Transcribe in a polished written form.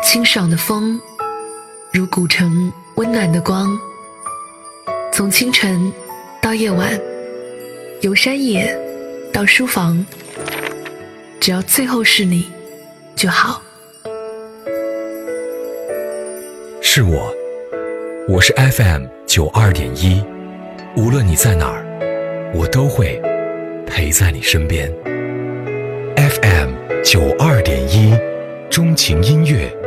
清爽的风，如古城温暖的光。从清晨到夜晚，由山野到书房，只要最后是你就好。 是我是 FM92.1，无论你在哪儿，我都会陪在你身边。FM92.1，钟情音乐，